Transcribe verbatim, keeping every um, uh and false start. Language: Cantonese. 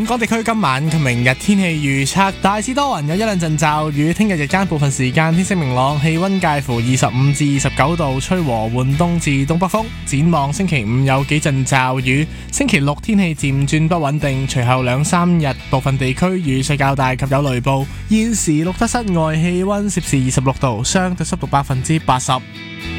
港地區今晚及明日天氣預測大致多雲，有一兩陣驟雨。聽日日間部分時間天色明朗，氣溫介乎二十五至二十九度，吹和緩東至東北風。展望星期五有幾陣驟雨，星期六天氣漸轉不穩定，隨後兩三日部分地區雨勢較大及有雷暴。現時錄得室外氣溫攝氏二十六度，相對濕度百分之八十。